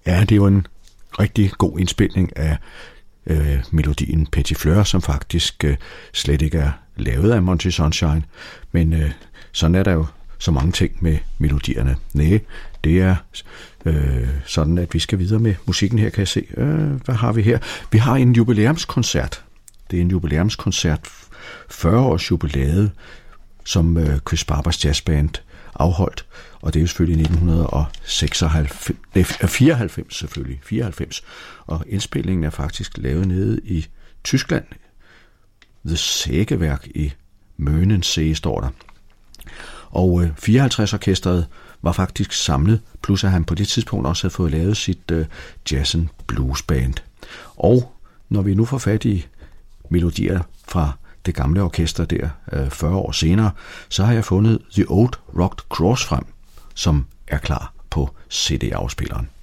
Ja, det er jo en rigtig god indspilning af melodien Petit Fleur, som faktisk slet ikke er lavet af Monty Sunshine, men sådan er der jo så mange ting med melodierne. Nej, det er sådan, at vi skal videre med musikken her, kan jeg se. Hvad har vi her? Vi har en jubilæumskoncert. Det er en jubilæumskoncert, 40 års jubilæet, som Chris Barbers jazzband afholdt, og det er jo selvfølgelig 1994 selvfølgelig, 94, og indspillingen er faktisk lavet nede i Tyskland. The Sägewerk i Mönchensee står der. Og 54-orkestret var faktisk samlet, plus at han på det tidspunkt også havde fået lavet sit jazz and blues band. Og når vi nu får fat i melodier fra det gamle orkester der 40 år senere, så har jeg fundet The Old Rocked Cross frem, som er klar på CD-afspilleren.